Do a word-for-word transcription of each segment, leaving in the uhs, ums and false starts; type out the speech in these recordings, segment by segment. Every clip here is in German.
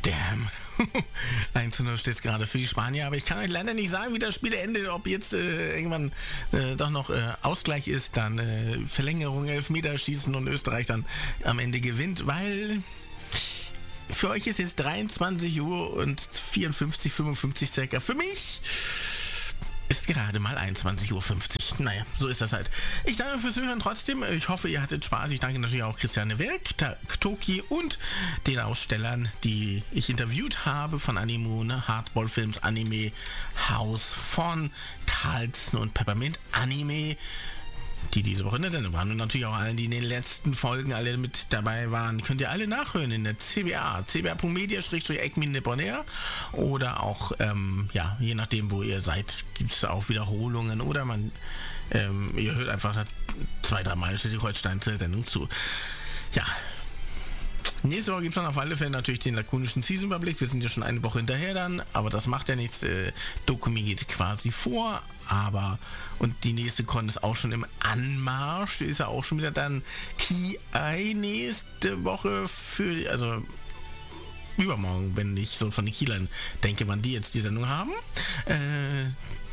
Damn. eins zu null steht es gerade für die Spanier, aber ich kann euch leider nicht sagen, wie das Spiel endet, ob jetzt äh, irgendwann äh, doch noch äh, Ausgleich ist, dann äh, Verlängerung, Elfmeterschießen und Österreich dann am Ende gewinnt, weil für euch ist jetzt dreiundzwanzig Uhr und vierundfünfzig, fünfundfünfzig circa. Für mich ist gerade mal einundzwanzig Uhr fünfzig. Naja, so ist das halt. Ich danke fürs Hören trotzdem. Ich hoffe, ihr hattet Spaß. Ich danke natürlich auch Christiane Werk, Toki und den Ausstellern, die ich interviewt habe von Animoon, Hardball Films, Anime House von Carlsen und Peppermint Anime, die diese Woche in der Sendung waren. Und natürlich auch allen, die in den letzten Folgen alle mit dabei waren. Könnt ihr alle nachhören in der C B A. c b a punkt media slash ecmin nippon-air oder auch, ähm, ja, je nachdem, wo ihr seid, gibt es auch Wiederholungen oder man, ähm, ihr hört einfach zwei, drei Mal Schleswig-Holstein zur Sendung zu. Ja. Nächste Woche gibt es dann auf alle Fälle natürlich den lakonischen Season-Überblick. Wir sind ja schon eine Woche hinterher dann, aber das macht ja nichts. Äh, Dokumi geht quasi vor, aber und die nächste Con ist auch schon im Anmarsch. Die ist ja auch schon wieder dann Kiai nächste Woche für, also übermorgen, wenn ich so von den Kielern denke, wann die jetzt die Sendung haben. Äh,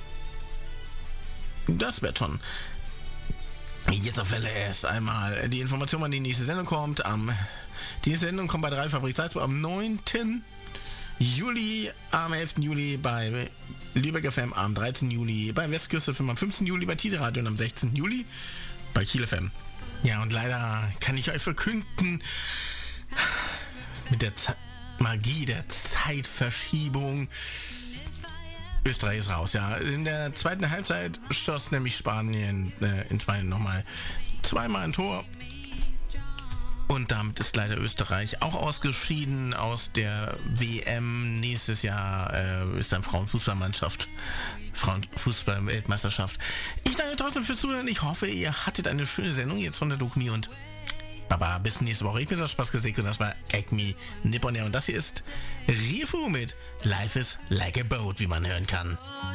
das wird schon. Jetzt auf Welle erst einmal die Information, wann die nächste Sendung kommt. Am, die Sendung kommt bei drei Fabrik Salzburg am neunten Juli, am elften Juli bei Lübeck F M, am dreizehnten Juli bei Westküste F M, am fünfzehnten Juli bei Tide Radio und am sechzehnten Juli bei Kiel F M. Ja, und leider kann ich euch verkünden, mit der Z- Magie der Zeitverschiebung, Österreich ist raus, ja. In der zweiten Halbzeit schoss nämlich Spanien äh, in Spanien nochmal zweimal ein Tor. Und damit ist leider Österreich auch ausgeschieden aus der W M. Nächstes Jahr äh, ist dann Frauenfußballmannschaft, Frauenfußball-Weltmeisterschaft. Ich danke trotzdem fürs Zuhören. Ich hoffe, ihr hattet eine schöne Sendung jetzt von der Dokumi und Baba, bis nächste Woche. Ich bin so Spaß gesehen und das war Ecmi Nippon-air und das hier ist Rifu mit Life is like a Boat, wie man hören kann.